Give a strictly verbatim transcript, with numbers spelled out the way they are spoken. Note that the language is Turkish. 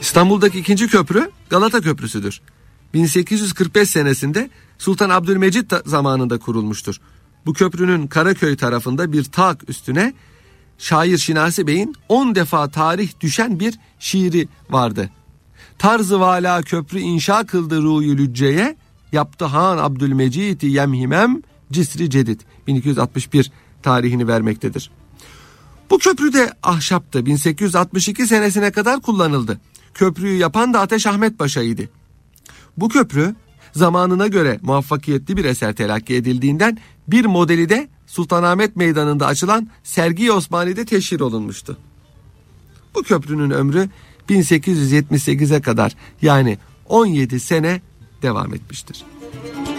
İstanbul'daki ikinci köprü Galata Köprüsü'dür. bin sekiz yüz kırk beş senesinde Sultan Abdülmecit zamanında kurulmuştur. Bu köprünün Karaköy tarafında bir tak üstüne şair Şinasi Bey'in on defa tarih düşen bir şiiri vardı. Tarzı vala köprü inşa kıldı ruyu lücceye, yaptı Han Abdülmecit'i yemhimem cisri cedid. bin iki yüz altmış bir tarihini vermektedir. Bu köprü de ahşaptı. bin sekiz yüz altmış iki senesine kadar kullanıldı. Köprüyü yapan da Ateş Ahmet Paşa'ydı. Bu köprü zamanına göre muvaffakiyetli bir eser telakki edildiğinden bir modeli de Sultanahmet Meydanı'nda açılan Sergi-i Osmani'de teşhir olunmuştu. Bu köprünün ömrü bin sekiz yüz yetmiş sekize kadar, yani on yedi sene devam etmiştir.